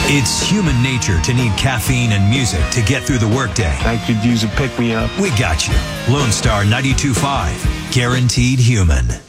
It's human nature to need caffeine and music to get through the workday. I could use a pick-me-up. We got you. Lone Star 92.5. Guaranteed human.